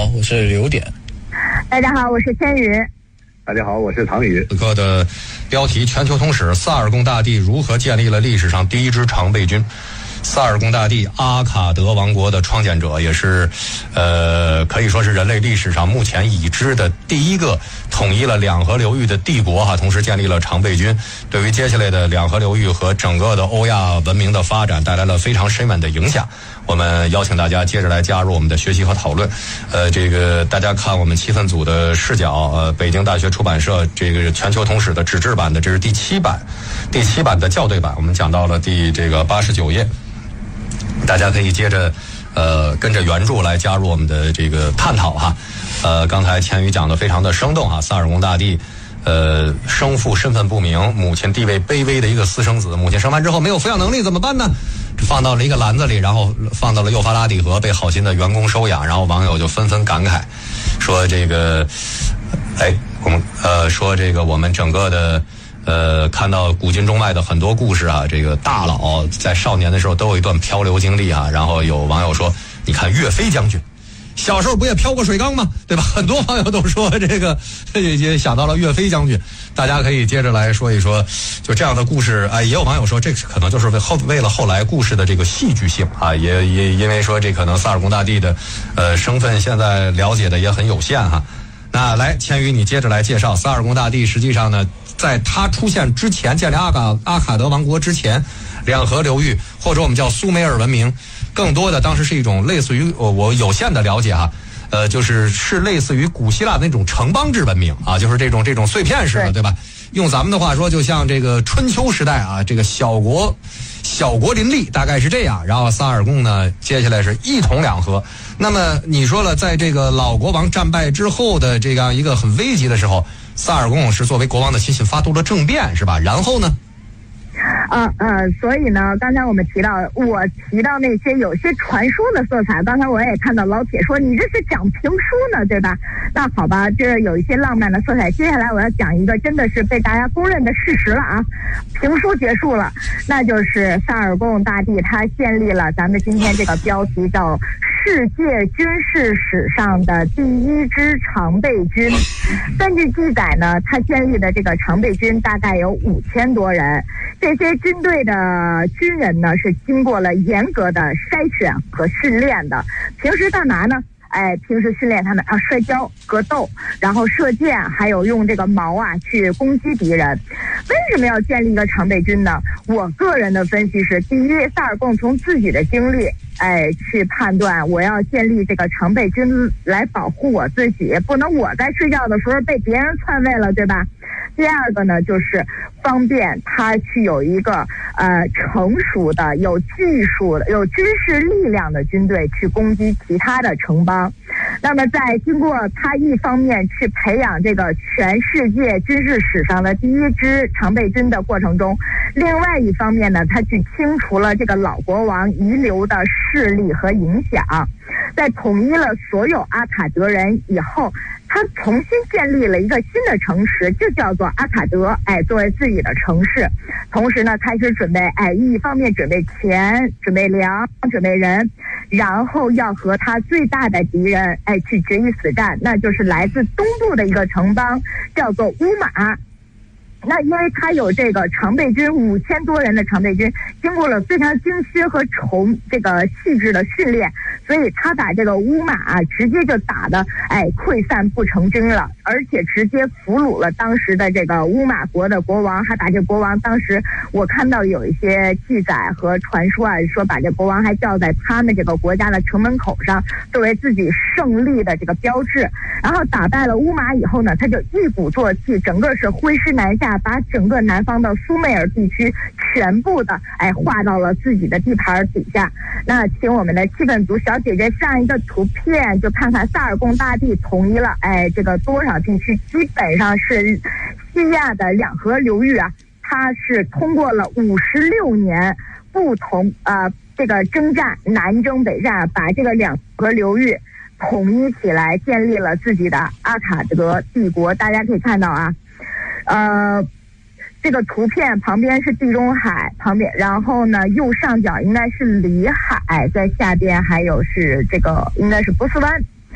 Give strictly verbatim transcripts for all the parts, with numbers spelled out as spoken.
好，我是刘典。 大家好，我是千羽。 大家好，我是唐宇。 此刻的标题：全球通史，萨尔贡大帝如何建立了历史上第一支常备军。萨尔贡大帝，阿卡德王国的创建者，也是，呃，可以说是人类历史上目前已知的第一个统一了两河流域的帝国哈，同时建立了常备军，对于接下来的两河流域和整个的欧亚文明的发展带来了非常深远的影响。我们邀请大家接着来加入我们的学习和讨论。呃，这个大家看我们气氛组的视角，呃，北京大学出版社这个全球通史的纸质版的，这是第七版，第七版的校对版，我们讲到了第这个八十九页。大家可以接着呃跟着原著来加入我们的这个探讨哈。呃，刚才千羽讲的非常的生动哈，萨尔贡大帝呃生父身份不明，母亲地位卑微的一个私生子，母亲生完之后没有抚养能力怎么办呢？放到了一个篮子里，然后放到了幼发拉底河，被好心的员工收养，然后网友就纷纷感慨说这个哎我们呃说这个我们整个的呃，看到古今中外的很多故事啊，这个大佬在少年的时候都有一段漂流经历啊。然后有网友说，你看岳飞将军小时候不也漂过水缸吗？对吧？很多网友都说这个也想到了岳飞将军。大家可以接着来说一说就这样的故事。哎，也有网友说这可能就是为后为了后来故事的这个戏剧性啊，也也因为说这可能萨尔贡大帝的呃身份现在了解的也很有限哈。那来千羽，你接着来介绍萨尔贡大帝。实际上呢，在他出现之前，建立阿卡阿卡德王国之前，两河流域或者我们叫苏美尔文明，更多的当时是一种类似于我我有限的了解哈，呃，就是是类似于古希腊的那种城邦制文明啊，就是这种这种碎片式的， 对, 对吧？用咱们的话说，就像这个春秋时代啊，这个小国小国林立，大概是这样。然后萨尔贡呢，接下来是一统两河。那么你说了，在这个老国王战败之后的这样一个很危急的时候，萨尔贡是作为国王的亲信发动了政变，是吧？然后呢？ 呃呃，所以呢，刚才我们提到，我提到那些有些传说的色彩，刚才我也看到老铁说你这是讲评书呢，对吧？那好吧，这有一些浪漫的色彩。接下来我要讲一个真的是被大家公认的事实了啊，评书结束了，那就是萨尔贡大帝他建立了咱们今天这个标题叫世界军事史上的第一支常备军。根据记载呢，他建立的这个常备军大概有五千多人。这些军队的军人呢，是经过了严格的筛选和训练的。平时干嘛呢？哎，平时训练他们啊摔跤、格斗，然后射箭，还有用这个矛啊去攻击敌人。为什么要建立一个常备军呢？我个人的分析是：第一，萨尔贡从自己的经历，哎，去判断我要建立这个常备军来保护我自己，不能我在睡觉的时候被别人篡位了，对吧？第二个呢，就是方便他去有一个呃成熟的、有技术的、有军事力量的军队去攻击其他的城邦。那么在经过他一方面去培养这个全世界军事史上的第一支常备军的过程中，另外一方面呢，他去清除了这个老国王遗留的势力和影响。在统一了所有阿卡德人以后，他重新建立了一个新的城市，就叫做阿卡德，哎，作为自己的城市。同时呢，开始准备，哎，一方面准备钱、准备粮、准备人，然后要和他最大的敌人，哎，去决一死战，那就是来自东部的一个城邦，叫做乌马。那因为他有这个常备军五千多人的常备军，经过了非常精心和重这个细致的训练，所以他把这个乌马啊直接就打得哎溃散不成军了，而且直接俘虏了当时的这个乌马国的国王，还把这国王当时我看到有一些记载和传说啊，说把这国王还吊在他们这个国家的城门口上，作为自己胜利的这个标志。然后打败了乌马以后呢，他就一鼓作气，整个是挥师南下，把整个南方的苏美尔地区全部的哎划到了自己的地盘底下。那请我们的气氛组小姐姐上一个图片，就看看萨尔贡大帝统一了哎这个多少地区，基本上是西亚的两河流域啊，它是通过了五十六年不同呃这个征战，南征北战，把这个两河流域统一起来，建立了自己的阿卡德帝国。大家可以看到啊，呃，这个图片旁边是地中海，旁边，然后呢，右上角应该是里海，在下边还有是这个应该是波斯湾。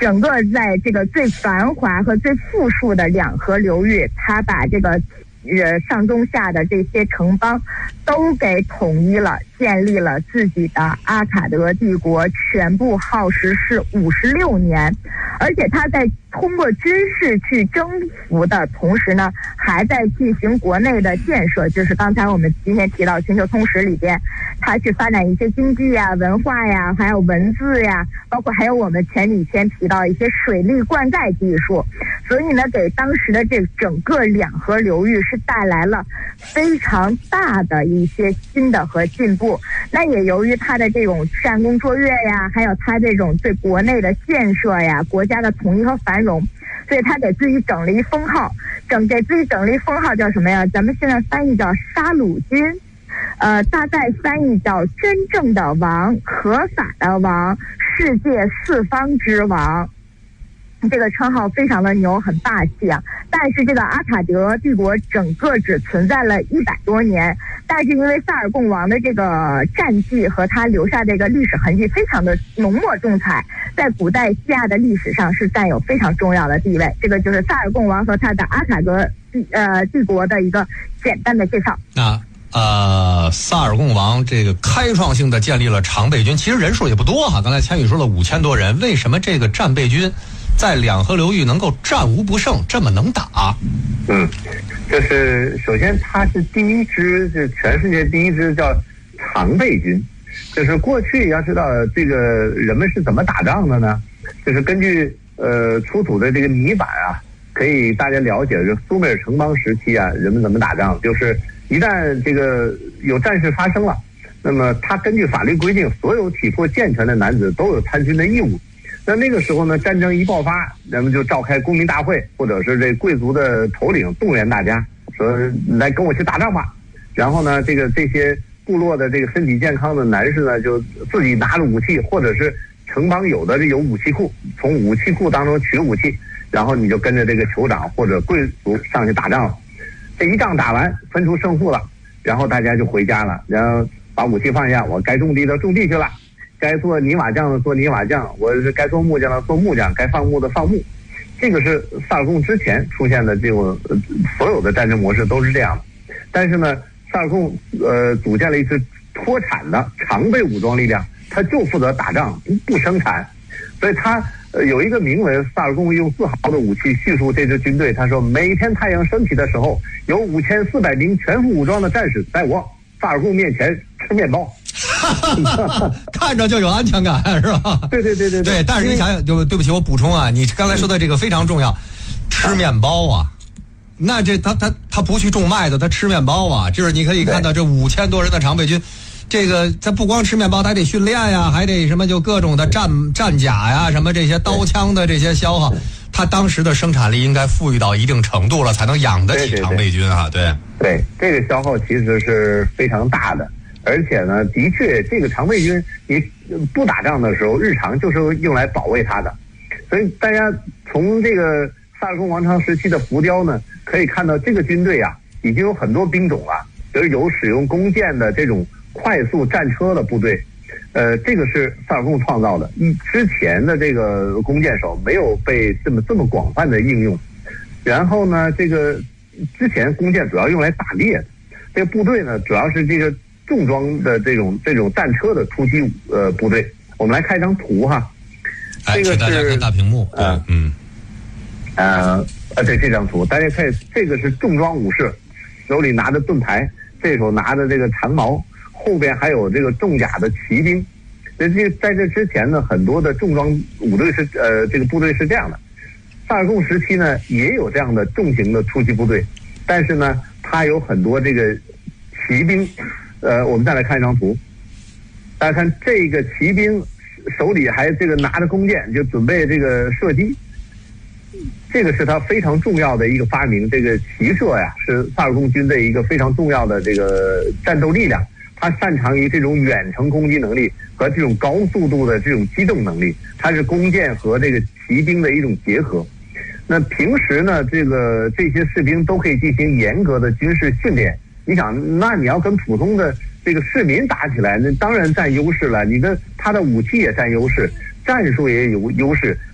整个在这个最繁华和最富庶的两河流域，他把这个呃上中下的这些城邦都给统一了，建立了自己的阿卡德帝国，全部耗时是五十六年。而且他在通过军事去征服的同时呢，还在进行国内的建设，就是刚才我们今天提到全球通史里边，他去发展一些经济呀、文化呀，还有文字呀，包括还有我们前几天提到一些水利灌溉技术，所以呢，给当时的这整个两河流域是带来了非常大的一些新的和进步。那也由于他的这种战功卓越呀，还有他这种对国内的建设呀，国家的统一和繁荣，所以他给自己整了一封号，整给自己整了一封号叫什么呀？咱们现在翻译叫沙鲁金，呃，大概翻译叫真正的王、合法的王、世界四方之王。这个称号非常的牛，很霸气啊！但是这个阿卡德帝国整个只存在了一百多年，但是因为萨尔贡王的这个战绩和他留下这个历史痕迹非常的浓墨重彩，在古代西亚的历史上是占有非常重要的地位。这个就是萨尔贡王和他的阿卡德帝呃帝国的一个简单的介绍。 那呃，萨尔贡王这个开创性的建立了常备军，其实人数也不多哈。刚才千羽说了五千多人，为什么这个战备军在两河流域能够战无不胜，这么能打？ 嗯，就是首先它是第一支，是全世界第一支叫常备军。就是过去要知道这个人们是怎么打仗的呢？就是根据呃出土的这个泥板啊，可以大家了解，就苏美尔城邦时期啊，人们怎么打仗，就是一旦这个有战事发生了，那么他根据法律规定，所有体魄健全的男子都有参军的义务。那那个时候呢，战争一爆发，人们就召开公民大会，或者是这贵族的头领动员大家说来跟我去打仗吧。然后呢，这个这些部落的这个身体健康的男士呢，就自己拿着武器，或者是城邦有的有武器库，从武器库当中取武器，然后你就跟着这个酋长或者贵族上去打仗了。这一仗打完，分出胜负了，然后大家就回家了，然后把武器放下，我该种地的种地去了。该做泥瓦匠的做泥瓦匠，我是该做木匠的做木匠，该放牧的放牧。这个是萨尔贡之前出现的这种、呃、所有的战争模式都是这样的。但是呢，萨尔贡呃组建了一支脱产的常备武装力量，他就负责打仗，不不生产。所以他呃有一个名为萨尔贡用自豪的武器叙述这支军队，他说每天太阳升起的时候，有五千四百名全副武装的战士在我萨尔贡面前吃面包。 看着就有安全感，是吧？ 对对对对对, 对。但是你想想，就对不起，我补充啊，你刚才说的这个非常重要，吃面包啊，那这他他他不去种麦的，他吃面包啊，就是你可以看到这五千多人的常备军，这个他不光吃面包，他还得训练呀，还得什么就各种的战战甲呀，什么这些刀枪的这些消耗，他当时的生产力应该富裕到一定程度了，才能养得起常备军啊。对对, 对, 对，这个消耗其实是非常大的。而且呢，的确，这个常备军你不打仗的时候，日常就是用来保卫它的。所以大家从这个萨尔贡王朝时期的浮雕呢，可以看到这个军队啊，已经有很多兵种了，就是有使用弓箭的这种快速战车的部队。呃，这个是萨尔贡创造的，之前的这个弓箭手没有被这么这么广泛的应用。然后呢，这个之前弓箭主要用来打猎的，这个部队呢，主要是这个重装的这种这种战车的突击呃部队。我们来看一张图哈， 这个是大家看大屏幕， 呃、嗯，呃呃，对这张图，大家看，这个是重装武士，手里拿着盾牌，这手拿着这个长矛，后边还有这个重甲的骑兵。这这在这之前呢，很多的重装武队是呃这个部队是这样的。萨尔贡时期呢，也有这样的重型的突击部队，但是呢，它有很多这个骑兵。呃，我们再来看一张图，大家看这个骑兵手里还这个拿着弓箭，就准备这个射击。这个是他非常重要的一个发明，这个骑射呀，是萨尔贡军队一个非常重要的这个战斗力量。他擅长于这种远程攻击能力和这种高速度的这种机动能力，它是弓箭和这个骑兵的一种结合。那平时呢，这个这些士兵都可以进行严格的军事训练。你想，那你要跟普通的这个市民打起来，那当然占优势了。你的他的武器也占优势，战术也有优势，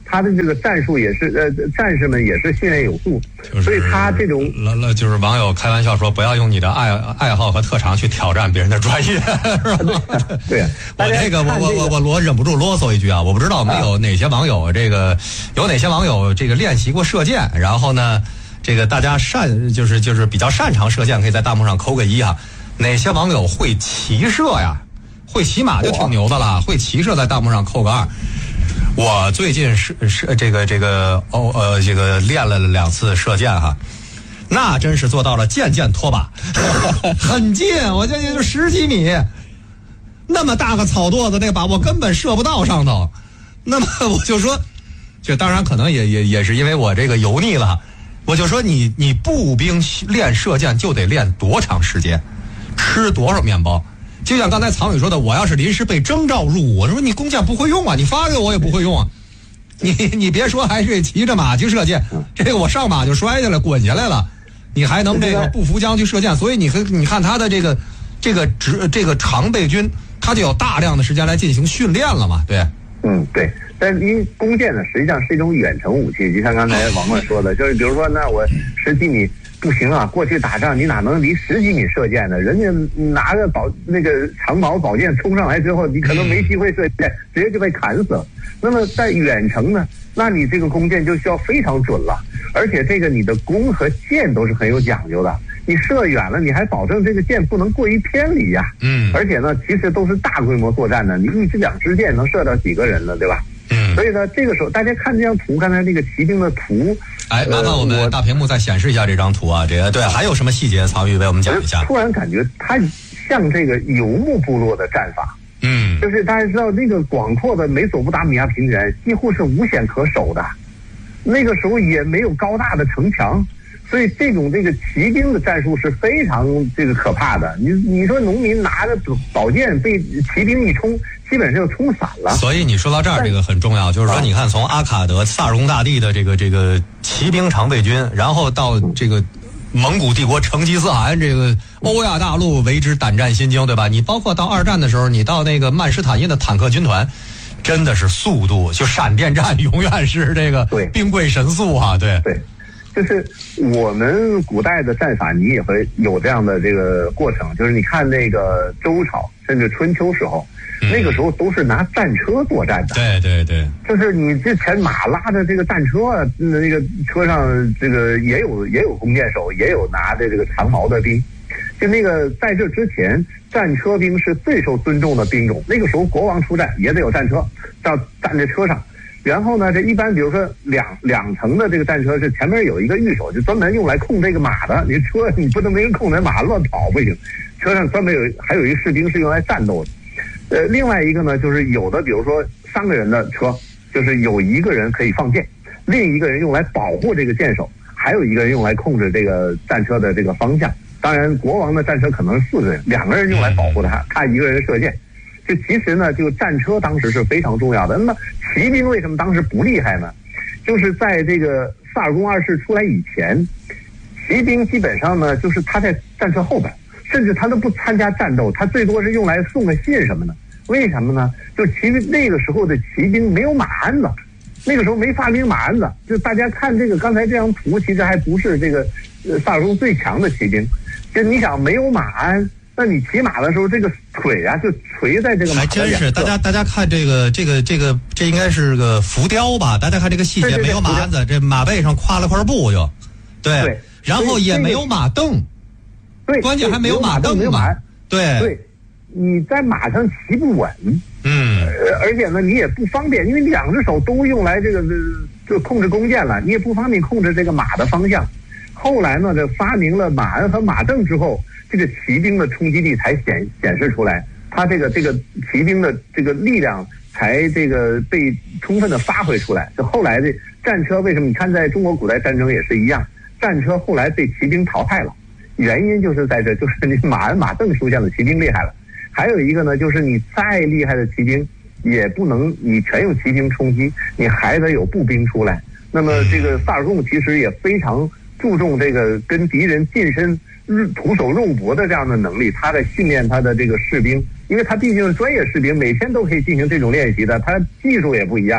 他的这个战术也是呃，战士们也是训练有素， 就是、 所以他这种了就是网友开玩笑说，不要用你的爱爱好和特长去挑战别人的专业，是吧？ 对， 我这个我我我我我忍不住啰嗦一句啊，我不知道没有哪些网友这个有哪些网友这个练习过射箭，然后呢，这个大家擅就是就是比较擅长射箭，可以在弹幕上扣个一啊。哪些网友会骑射呀？会骑马就挺牛的了，会骑射在弹幕上扣个二。我最近是是这个这个哦呃这个练了两次射箭哈，那真是做到了箭箭脱靶，很近，我这也就十几米，那么大个草垛子那把我根本射不到上头。那么我就说，这当然可能也也也是因为我这个油腻了，我就说你你步兵练射箭就得练多长时间，吃多少面包。就像刚才曹宇说的，我要是临时被征召入伍，我说你弓箭不会用啊，你发给我也不会用啊。你你别说还是骑着马去射箭，这个我上马就摔下来滚下来了，你还能这个不扶缰去射箭，所以你你看他的这个这个直这个常备军，他就有大量的时间来进行训练了嘛，对。 嗯，对。但是因为弓箭呢，实际上是一种远程武器，就像刚才王冠说的，就是比如说，那我十几米。不行啊！过去打仗你哪能离十几米射箭呢？人家拿着宝那个长矛宝剑冲上来之后，你可能没机会射箭，直接就被砍死了。那么在远程呢，那你这个弓箭就需要非常准了，而且这个你的弓和箭都是很有讲究的。你射远了，你还保证这个箭不能过于偏离呀、啊。嗯。而且呢，其实都是大规模作战的，你一支两支箭能射到几个人呢？对吧？嗯。所以呢，这个时候大家看这张图，刚才那个骑兵的图。 哎，麻烦我们大屏幕再显示一下这张图啊！这个对，还有什么细节？曹宇为我们讲一下。 突然感觉它像这个游牧部落的战法，嗯，就是大家知道那个广阔的美索不达米亚平原几乎是无险可守的，那个时候也没有高大的城墙，所以这种这个骑兵的战术是非常这个可怕的。你你说农民拿着宝剑被骑兵一冲，基本上就冲散了。 所以你说到这儿，这个很重要，就是说，你看从阿卡德萨尔贡大帝的这个这个骑兵常备军，然后到这个蒙古帝国成吉思汗这个欧亚大陆为之胆战心惊，对吧？你包括到二战的时候，你到那个曼施坦因的坦克军团，真的是速度就闪电战，永远是这个兵贵神速啊！对对。就是我们古代的战法，你也会有这样的这个过程，就是你看那个周朝甚至春秋时候。嗯、那个时候都是拿战车作战的， 对对对， 就是你之前马拉着这个战车，那个车上这个也有也有弓箭手，也有拿着这个长矛的兵。就那个在这之前，战车兵是最受尊重的兵种。那个时候国王出战也得有战车，要站在车上。然后呢，这一般比如说两两层的这个战车是前面有一个御手，就专门用来控这个马的。你车你不能没人控那马乱跑不行，车上专门有还有一个士兵是用来战斗的。呃，另外一个呢，就是有的，比如说三个人的车，就是有一个人可以放箭，另一个人用来保护这个箭手，还有一个人用来控制这个战车的这个方向。当然，国王的战车可能是四个人，两个人用来保护他，他一个人射箭。就其实呢，就战车当时是非常重要的。那么骑兵为什么当时不厉害呢？就是在这个萨尔贡二世出来以前，骑兵基本上呢，就是他在战车后边。甚至他都不参加战斗，他最多是用来送个信什么的。为什么呢？就其实那个时候的骑兵没有马鞍子，那个时候没发明马鞍子。就大家看这个刚才这张图，其实还不是这个呃萨尔贡最强的骑兵。就你想没有马鞍，那你骑马的时候，这个腿啊就垂在这个马的两侧。 还真是，大家大家看这个这个这个这应该是个浮雕吧？大家看这个细节，没有马鞍子，这马背上挎了块布就，对， 对然后也没有马凳。 对， 关键还没有马凳嘛？对对，你在马上骑不稳，嗯，呃，而且呢，你也不方便，因为两只手都用来这个就控制弓箭了，你也不方便控制这个马的方向。后来呢，这发明了马鞍和马凳之后，这个骑兵的冲击力才显显示出来，他这个这个骑兵的这个力量才这个被充分的发挥出来。就后来的战车为什么？你看，在中国古代战争也是一样，战车后来被骑兵淘汰了。原因就是在这，就是你马鞍马凳出现了，骑兵厉害了。还有一个呢，就是你再厉害的骑兵，也不能你全用骑兵冲击，你还得有步兵出来。那么这个萨尔贡其实也非常注重这个跟敌人近身徒手肉搏的这样的能力，他在训练他的这个士兵，因为他毕竟是专业士兵，每天都可以进行这种练习的，他技术也不一样啊。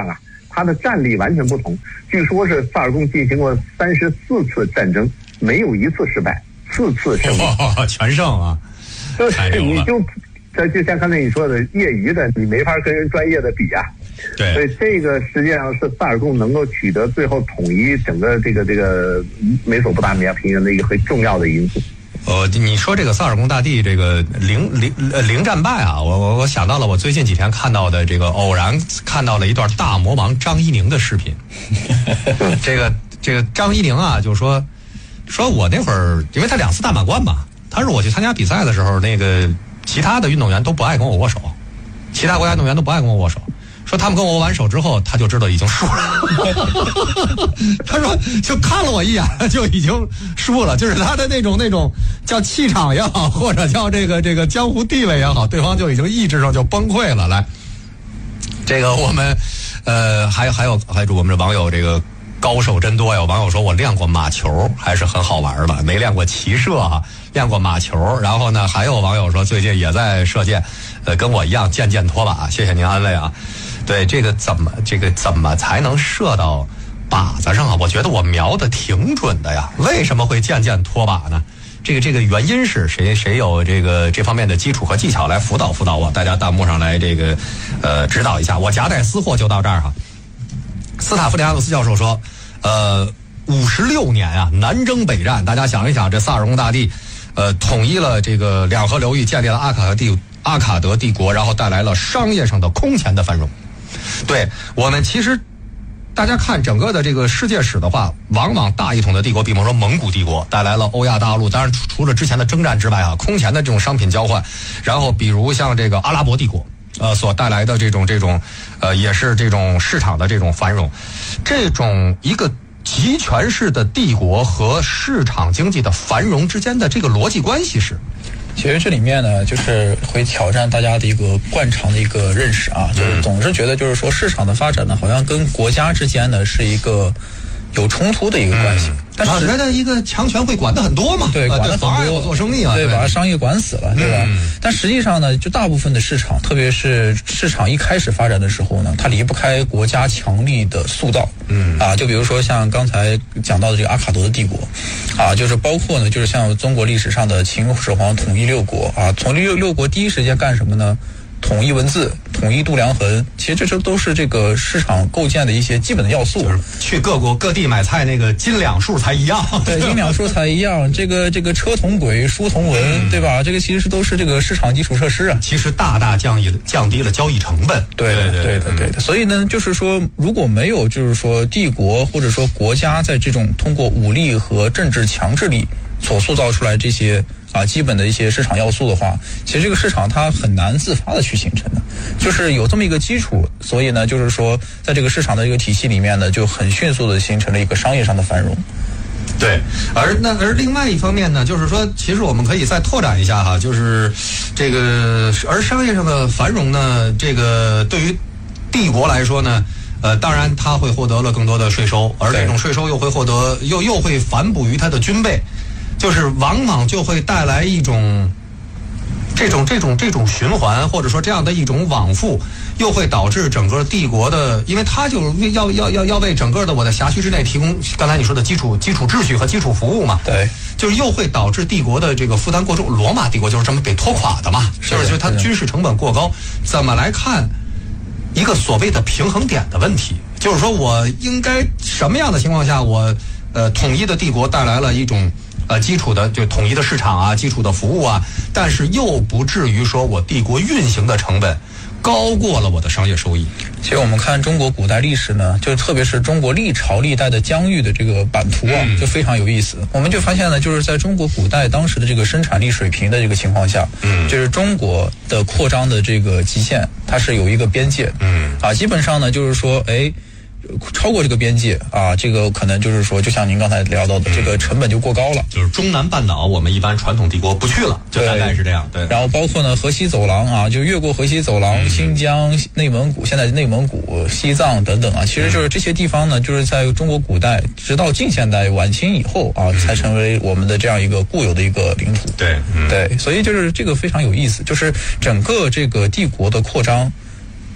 它的战力完全不同。据说是萨尔贡进行过三十四次战争，没有一次失败，四次胜利， 哦、全胜啊！ 就是你就这就像刚才你说的，业余的你没法跟人专业的比啊。 对， 所以这个实际上是萨尔贡能够取得最后统一整个这个这个美索不达米亚平原的一个很重要的因素。 呃，你说这个萨尔贡大帝这个零零呃零战败啊，我我我想到了我最近几天看到的这个偶然看到了一段大魔王张怡宁的视频。这个这个张怡宁啊，就说说我那会儿，因为他两次大满贯嘛，他说我去参加比赛的时候，那个其他的运动员都不爱跟我握手，其他国家运动员都不爱跟我握手。说他们跟我握完手之后，他就知道已经输了。他说就看了我一眼就已经输了，就是他的那种那种叫气场也好，或者叫这个这个江湖地位也好，对方就已经意志上就崩溃了。来，这个我们呃还还有还有我们的网友这个高手真多呀！有网友说我练过马球，还是很好玩的，没练过骑射啊，练过马球。然后呢，还有网友说最近也在射箭，呃，跟我一样渐渐脱靶。谢谢您安慰啊。对，这个怎么这个怎么才能射到靶子上啊？我觉得我瞄的挺准的呀，为什么会渐渐脱靶呢？这个这个原因是谁？谁有这个这方面的基础和技巧来辅导辅导我？大家弹幕上来这个呃指导一下。我夹带私货就到这儿哈。斯塔夫里亚诺斯教授说，呃，五十六年啊，南征北战，大家想一想，这萨尔贡大帝，呃，统一了这个两河流域，建立了阿卡德帝阿卡德帝国，然后带来了商业上的空前的繁荣。对我们其实，大家看整个的这个世界史的话，往往大一统的帝国，比方说蒙古帝国，带来了欧亚大陆，当然除了之前的征战之外啊，空前的这种商品交换。然后比如像这个阿拉伯帝国。呃，所带来的这种这种，呃，也是这种市场的这种繁荣，这种一个集权式的帝国和市场经济的繁荣之间的这个逻辑关系是， 其实这里面呢，就是会挑战大家的一个惯常的一个认识啊，就是总是觉得就是说市场的发展呢，好像跟国家之间呢是一个有冲突的一个关系。嗯但是觉得一个强权会管得很多嘛， 对，管得很多， 妨碍我做生意啊， 对，把商业管死了，对吧？嗯、但实际上呢，就大部分的市场，特别是市场一开始发展的时候呢，它离不开国家强力的塑造，嗯啊，就比如说像刚才讲到的这个阿卡德的帝国，啊，就是包括呢，就是像中国历史上的秦始皇统一六国啊，统一六六国第一时间干什么呢？统一文字，统一度量衡，其实这些都是这个市场构建的一些基本的要素。 就是去各国各地买菜，那个斤两数才一样。 对，斤两数才一样。这个这个车同轨，书同文，嗯、对吧？这个其实是都是这个市场基础设施啊。 其实大大降低了降低了交易成本。 对对对对对的。所以呢，就是说，如果没有就是说帝国或者说国家在这种通过武力和政治强制力所塑造出来这些。啊，基本的一些市场要素的话，其实这个市场它很难自发的去形成的，就是有这么一个基础，所以呢，就是说在这个市场的一个体系里面呢，就很迅速的形成了一个商业上的繁荣。 对，而那而另外一方面呢，就是说，其实我们可以再拓展一下哈，就是这个而商业上的繁荣呢，这个对于帝国来说呢。呃，当然，他会获得了更多的税收，而这种税收又会获得，又又会反哺于他的军备，就是往往就会带来一种这种这种这种循环，或者说这样的一种往复，又会导致整个帝国的，因为他就要要要要为整个的我的辖区之内提供刚才你说的基础基础秩序和基础服务嘛， 对， 就是又会导致帝国的这个负担过重。罗马帝国就是这么被拖垮的嘛，就是就是它军事成本过高，怎么来看？一个所谓的平衡点的问题，就是说我应该什么样的情况下，我呃统一的帝国带来了一种呃基础的就统一的市场啊，基础的服务啊，但是又不至于说我帝国运行的成本高过了我的商业收益。 其实我们看中国古代历史呢，就特别是中国历朝历代的疆域的这个版图啊，就非常有意思。我们就发现呢，就是在中国古代当时的这个生产力水平的这个情况下，嗯，就是中国的扩张的这个极限，它是有一个边界，嗯，啊，基本上呢就是说，哎。超过这个边界啊，这个可能就是说，就像您刚才聊到的，这个成本就过高了。 就是中南半岛，我们一般传统帝国不去了，就大概是这样。对。 然后包括呢，河西走廊啊，就越过河西走廊，嗯、新疆、内蒙古，现在内蒙古、西藏等等啊，其实就是这些地方呢，就是在中国古代直到近现代晚清以后啊，才成为我们的这样一个固有的一个领土。 对，嗯、 对，所以就是这个非常有意思，就是整个这个帝国的扩张。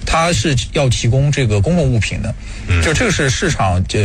它是要提供这个公共物品的，就这个是市场这